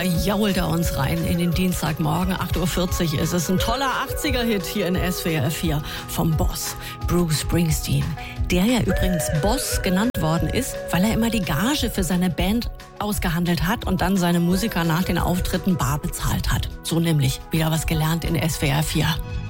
jault er uns rein in den Dienstagmorgen. 8:40 Uhr ist es. Ein toller 80er-Hit hier in SWR 4 vom Boss Bruce Springsteen. Der ja übrigens Boss genannt worden ist, weil er immer die Gage für seine Band ausgehandelt hat und dann seine Musiker nach den Auftritten bar bezahlt hat. So nämlich wieder was gelernt in SWR 4.